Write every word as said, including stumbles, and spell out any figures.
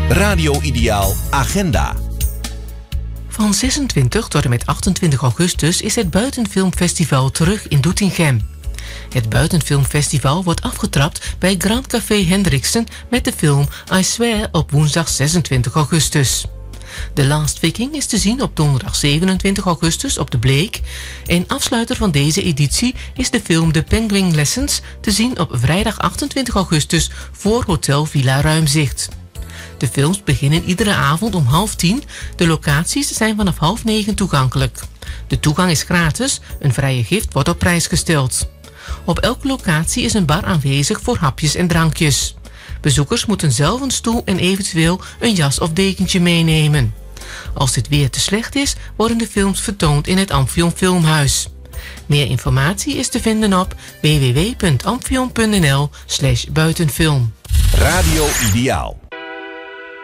Radio Ideaal Agenda. Van zesentwintig tot en met achtentwintig augustus is het Buitenfilmfestival terug in Doetinchem. Het Buitenfilmfestival wordt afgetrapt bij Grand Café Hendriksen met de film I Swear op woensdag zesentwintig augustus. The Last Viking is te zien op donderdag zevenentwintig augustus op de Bleek. En afsluiter van deze editie is de film The Penguin Lessons te zien op vrijdag achtentwintig augustus voor Hotel Villa Ruimzicht. De films beginnen iedere avond om half tien. De locaties zijn vanaf half negen toegankelijk. De toegang is gratis, een vrije gift wordt op prijs gesteld. Op elke locatie is een bar aanwezig voor hapjes en drankjes. Bezoekers moeten zelf een stoel en eventueel een jas of dekentje meenemen. Als dit weer te slecht is, worden de films vertoond in het Amphion Filmhuis. Meer informatie is te vinden op w w w punt amphion punt n l slash buitenfilm. Radio Ideaal.